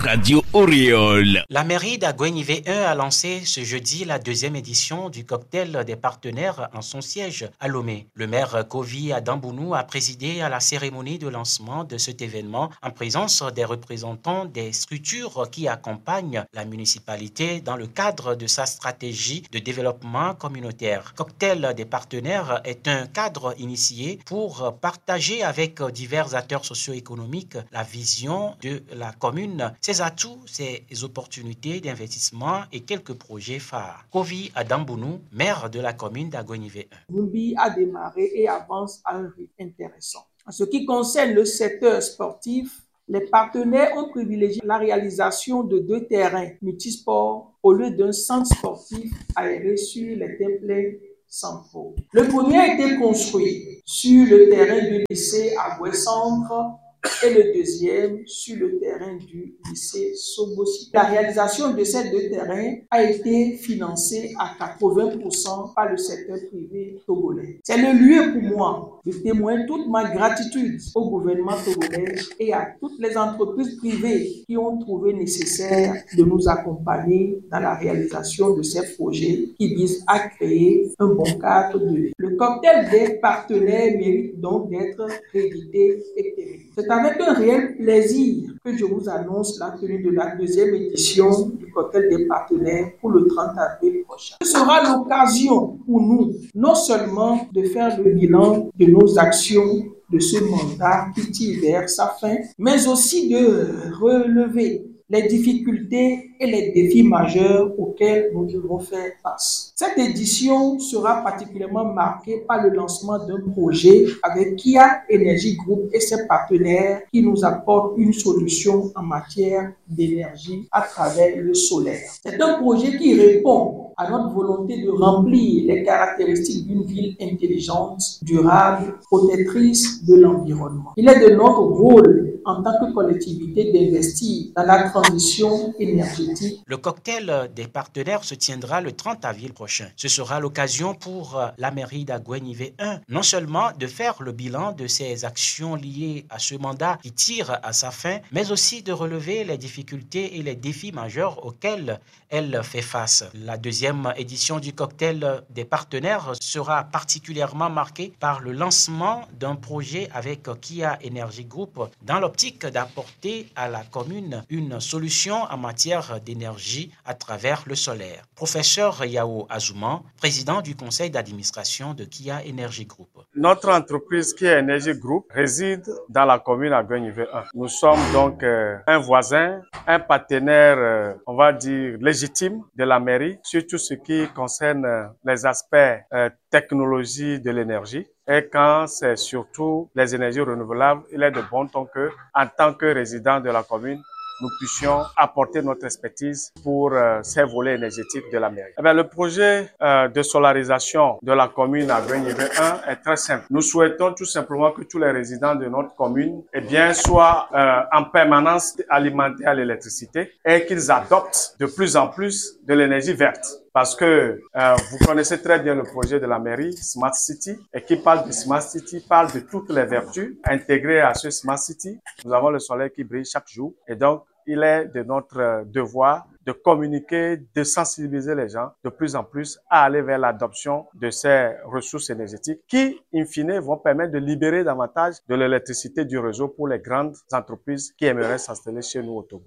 Radio Oriole. La mairie d'Aguenivé 1 a lancé ce jeudi la deuxième édition du cocktail des partenaires en son siège à Lomé. Le maire Kovi Adambounou a présidé à la cérémonie de lancement de cet événement en présence des représentants des structures qui accompagnent la municipalité dans le cadre de sa stratégie de développement communautaire. Cocktail des partenaires est un cadre initié pour partager avec divers acteurs socio-économiques la vision de la commune, ses atouts, ses opportunités d'investissement et quelques projets phares. Kovi Adambounou, maire de la commune d'Aguenivé 1. Lumbi a démarré et avance à un rythme intéressant. En ce qui concerne le secteur sportif, les partenaires ont privilégié la réalisation de 2 terrains multisports au lieu d'un centre sportif aéré sur les templets centraux. Le premier a été construit sur le terrain du lycée Agoué Centre et le deuxième sur le terrain du lycée Sobosi. La réalisation de ces 2 terrains a été financée à 80% par le secteur privé togolais. C'est le lieu pour moi de témoigner toute ma gratitude au gouvernement togolais et à toutes les entreprises privées qui ont trouvé nécessaire de nous accompagner dans la réalisation de ces projets qui visent à créer un bon cadre de vie. Le cocktail des partenaires mérite donc d'être réédité et pérennisé. C'est avec un réel plaisir que je vous annonce la tenue de la deuxième édition du cocktail des partenaires pour le 30 avril prochain. Ce sera l'occasion pour nous, non seulement de faire le bilan de nos actions de ce mandat qui tire vers sa fin, mais aussi de relever les difficultés et les défis majeurs auxquels nous devons faire face. Cette édition sera particulièrement marquée par le lancement d'un projet avec Kia Energy Group et ses partenaires qui nous apportent une solution en matière d'énergie à travers le solaire. C'est un projet qui répond à notre volonté de remplir les caractéristiques d'une ville intelligente, durable, protectrice de l'environnement. Il est de notre rôle en tant que collectivité d'investir dans la transition énergétique. Le cocktail des partenaires se tiendra le 30 avril prochain. Ce sera l'occasion pour la mairie d'Aguenivé 1 non seulement de faire le bilan de ses actions liées à ce mandat qui tire à sa fin, mais aussi de relever les difficultés et les défis majeurs auxquels elle fait face. La deuxième édition du cocktail des partenaires sera particulièrement marquée par le lancement d'un projet avec Kia Energy Group dans l'optique d'apporter à la commune une solution en matière d'énergie à travers le solaire. Professeur Yao Azouman, président du conseil d'administration de Kia Energy Group. Notre entreprise Kia Energy Group réside dans la commune d'Aguenivé 1. Nous sommes donc un voisin, un partenaire, on va dire, légitime de la mairie sur tout ce qui concerne les aspects technologie de l'énergie. Et quand c'est surtout les énergies renouvelables, il est de bon ton que, en tant que résident de la commune, nous puissions apporter notre expertise pour ces volets énergétiques de la mairie. Eh bien, le projet de solarisation de la commune Aguenivé 1 est très simple. Nous souhaitons tout simplement que tous les résidents de notre commune soient en permanence alimentés à l'électricité et qu'ils adoptent de plus en plus de l'énergie verte. Parce que vous connaissez très bien le projet de la mairie Smart City et qui parle de Smart City, parle de toutes les vertus intégrées à ce Smart City. Nous avons le soleil qui brille chaque jour et donc il est de notre devoir de communiquer, de sensibiliser les gens de plus en plus à aller vers l'adoption de ces ressources énergétiques qui, in fine, vont permettre de libérer davantage de l'électricité du réseau pour les grandes entreprises qui aimeraient s'installer chez nous au Togo.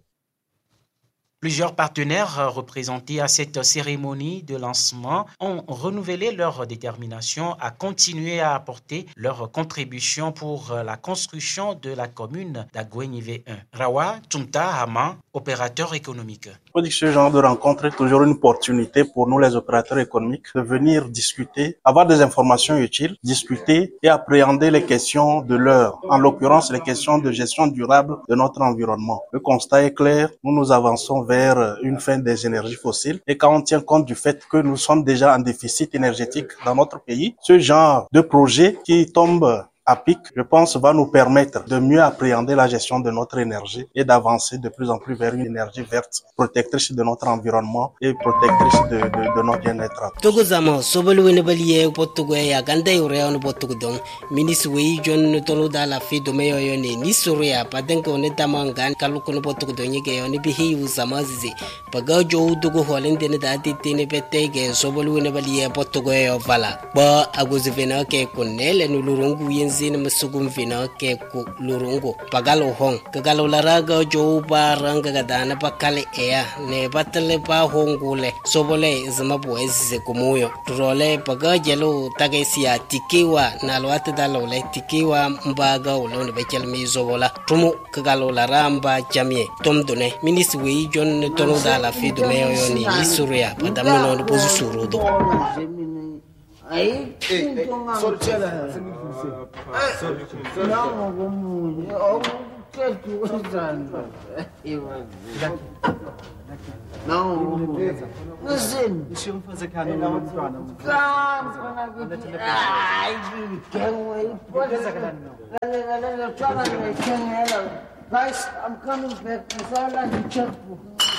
Plusieurs partenaires représentés à cette cérémonie de lancement ont renouvelé leur détermination à continuer à apporter leur contribution pour la construction de la commune d'Aguenivé 1. Rawa Tumta Hama, opérateur économique. Je dis que ce genre de rencontre est toujours une opportunité pour nous les opérateurs économiques de venir discuter, avoir des informations utiles, discuter et appréhender les questions de l'heure, en l'occurrence les questions de gestion durable de notre environnement. Le constat est clair, nous avançons vers une fin des énergies fossiles et quand on tient compte du fait que nous sommes déjà en déficit énergétique dans notre pays, ce genre de projet qui tombe PIC, je pense, va nous permettre de mieux appréhender la gestion de notre énergie et d'avancer de plus en plus vers une énergie verte, protectrice de notre environnement et protectrice de notre bien-être. Togozamo sobolu ne baliye potugo ya ganda yure on potugo don ministre wi jon tolo da la fi do meyo yoni ni soria padenko ne tamangan kaluko no potugo don yege yoni bi hi usamazi paga jo dugo holende ne da titine petege sobolu ne baliye potugo yo vala ba aguzivena ke kunele no lurungu yenzine masugum vina ke ku lurungu pagalo hong kagalo laraga jo baranga gadana pakale ea ne batale pa hongule sobole zamabu eze kumuyo role paga jelo tagesia tikiwa na lwate dalole tikiwa mbaga ulone bekel mizobola tumu kagalo laramba jamie tomdone minisi wi jon tono dala fido meyo yoni isuria padamno no pozu surudo Aí, sortela, não, como eu quero que usando. Não, mas deixa eu fazer cá no plano. Ai, que é pode galera, guys, I'm coming back. It's all like a checkbook.